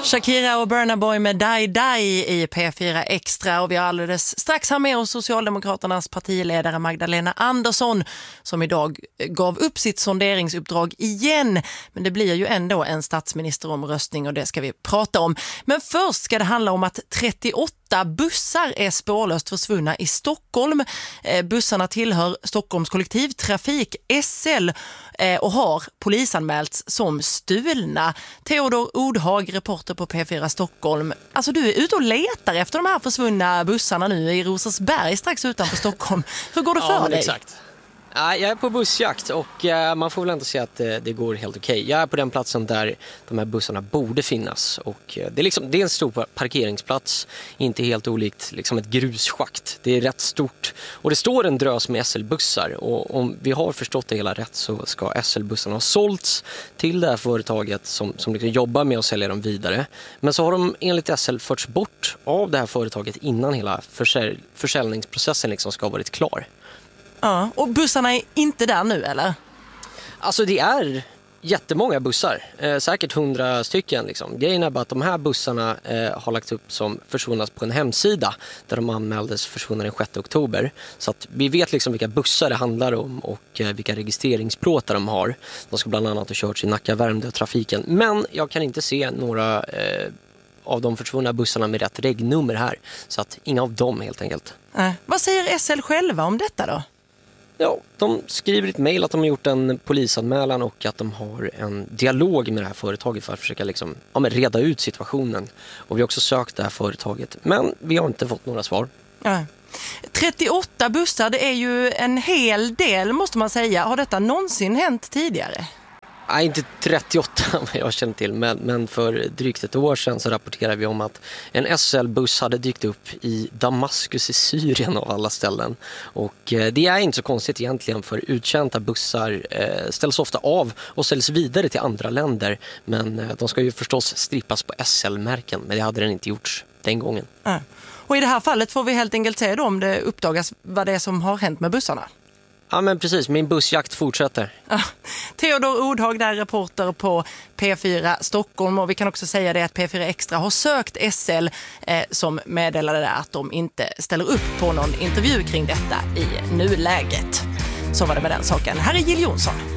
Shakira och Burna Boy med Die Die i P4 Extra, och vi har alldeles strax här med oss Socialdemokraternas partiledare Magdalena Andersson som idag gav upp sitt sonderingsuppdrag igen. Men det blir ju ändå en statsministeromröstning och det ska vi prata om. Men först ska det handla om att 38 bussar är spårlöst försvunna i Stockholm. Bussarna tillhör Stockholms kollektivtrafik SL och har polisanmälts som stulna. Theodor Odhag, reporter på P4 Stockholm. Alltså du är ute och letar efter de här försvunna bussarna nu i Rosersberg strax utanför Stockholm. Hur går det för dig? Exakt. Jag är på bussjakt och man får väl ändå säga att det går helt okej. Jag är på den platsen där de här bussarna borde finnas och det är en stor parkeringsplats, inte helt olikt liksom ett grusschakt. Det är rätt stort och det står en drös med SL-bussar, och om vi har förstått det hela rätt så ska SL-bussarna ha sålts till det här företaget som liksom jobbar med att sälja dem vidare. Men så har de enligt SL förts bort av det här företaget innan hela försäljningsprocessen liksom ska ha varit klar. Ja, och bussarna är inte där nu, eller? Alltså det är jättemånga bussar, säkert 100 stycken liksom. Grejen är bara att de här bussarna har lagts upp som försvunna på en hemsida där de anmäldes försvunna den 6 oktober. Så att vi vet liksom vilka bussar det handlar om och vilka registreringsplåtar de har. De ska bland annat ha körts i Nacka, Värmdö trafiken. Men jag kan inte se några av de försvunna bussarna med rätt regnummer här. Så att inga av dem helt enkelt. Vad säger SL själva om detta då? Ja, de skriver i ett mejl att de har gjort en polisanmälan och att de har en dialog med det här företaget för att försöka liksom, reda ut situationen. Och vi har också sökt det här företaget, men vi har inte fått några svar. 38 bussar, det är ju en hel del måste man säga. Har detta någonsin hänt tidigare? Nej, inte 38 vad jag känner till, men för drygt ett år sedan så rapporterade vi om att en SL-buss hade dykt upp i Damaskus i Syrien av alla ställen. Och det är inte så konstigt egentligen, för uttjänta bussar ställs ofta av och säljs vidare till andra länder. Men de ska ju förstås strippas på SL-märken, men det hade den inte gjorts den gången. Och i det här fallet får vi helt enkelt se då om det uppdagas vad det är som har hänt med bussarna. Ja, men precis. Min bussjakt fortsätter. Theodor Odhag där, reporter på P4 Stockholm. Och vi kan också säga det att P4 Extra har sökt SL som meddelade att de inte ställer upp på någon intervju kring detta i nuläget. Så var det med den saken. Här är Jill Johnson.